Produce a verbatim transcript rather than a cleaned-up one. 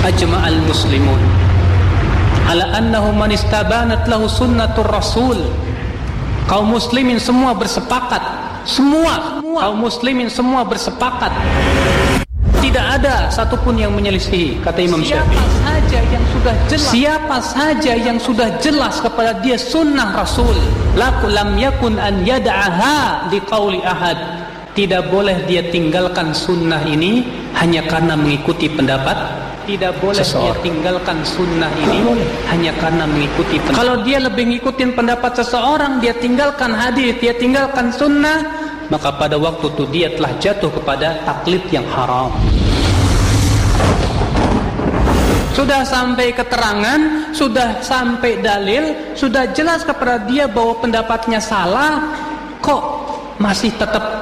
ajma'al muslimun ala annahu man istabanat lahu sunnatur rasul. Kaum muslimin semua bersepakat, semua, semua kaum muslimin semua bersepakat, tidak ada satupun yang menyelisihi, kata Imam Syafi'i. Siapa saja yang sudah jelas, siapa saja yang sudah jelas kepada dia sunnah Rasul, laku lam yakun an yad'aha liqauli ahad, tidak boleh dia tinggalkan sunnah ini hanya karena mengikuti pendapat. Tidak boleh seseorang. Dia tinggalkan sunnah ini hanya karena mengikuti pendapat. Kalau dia lebih ngikutin pendapat seseorang, dia tinggalkan hadis, dia tinggalkan sunnah, maka pada waktu itu dia telah jatuh kepada taklid yang haram. Sudah sampai keterangan, sudah sampai dalil, sudah jelas kepada dia bahwa pendapatnya salah, kok masih tetap